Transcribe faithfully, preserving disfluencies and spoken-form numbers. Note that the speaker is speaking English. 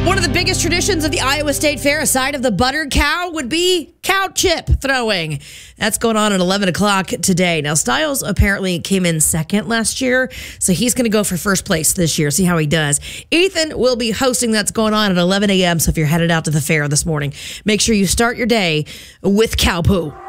One of the biggest traditions of the Iowa State Fair, aside of the buttered cow, would be cow chip throwing. That's going on at eleven o'clock today. Now, Styles apparently came in second last year, so he's going to go for first place this year. See how he does. Ethan will be hosting. That's going on at eleven a.m., so if you're headed out to the fair this morning, make sure you start your day with cow poo.